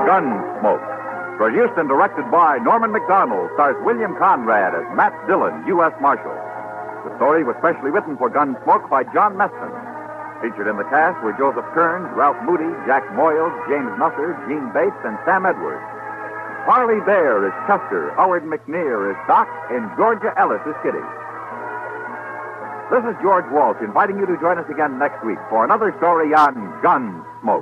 Gunsmoke. Produced and directed by Norman McDonald, stars William Conrad as Matt Dillon, U.S. Marshal. The story was specially written for Gunsmoke by John Meston. Featured in the cast were Joseph Kearns, Ralph Moody, Jack Moyles, James Nusser, Gene Bates, and Sam Edwards. Harley Bear is Chester, Howard McNear is Doc, and Georgia Ellis is Kitty. This is George Walsh inviting you to join us again next week for another story on Gunsmoke.